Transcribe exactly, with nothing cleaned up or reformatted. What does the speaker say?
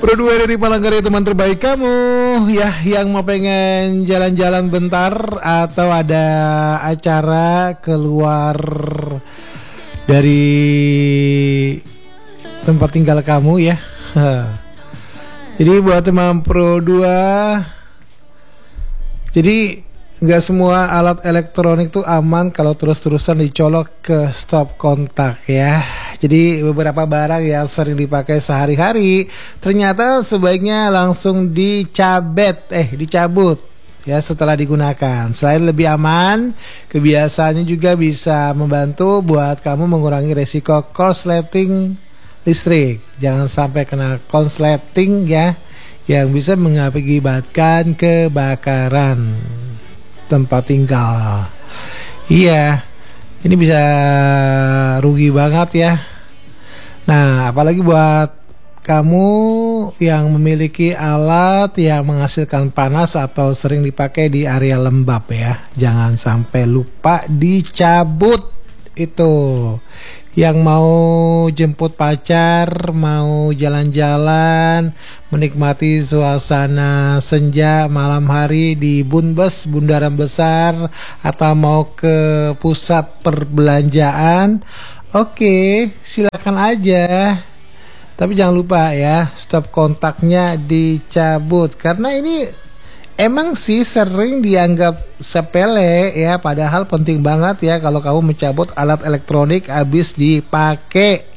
Pro dua dari Palangkaraya, teman terbaik kamu ya, yang mau pengen jalan-jalan bentar atau ada acara keluar dari tempat tinggal kamu ya. Jadi buat teman Pro dua, jadi nggak semua alat elektronik tuh aman kalau terus-terusan dicolok ke stop kontak ya. Jadi beberapa barang yang sering dipakai sehari-hari ternyata sebaiknya langsung dicabet, eh dicabut ya setelah digunakan. Selain lebih aman, kebiasaannya juga bisa membantu buat kamu mengurangi resiko korsleting listrik. Jangan sampai kena korsleting ya, yang bisa mengakibatkan kebakaran tempat tinggal. Iya, ini bisa rugi banget ya. Nah, apalagi buat kamu yang memiliki alat yang menghasilkan panas atau sering dipakai di area lembab ya, jangan sampai lupa dicabut itu. Yang mau jemput pacar, mau jalan-jalan, menikmati suasana senja malam hari di Bunbes, Bundaran Besar, atau mau ke pusat perbelanjaan, oke, silakan aja. Tapi jangan lupa ya, stop kontaknya dicabut. Karena ini emang sih sering dianggap sepele ya, padahal penting banget ya kalau kamu mencabut alat elektronik habis dipakai.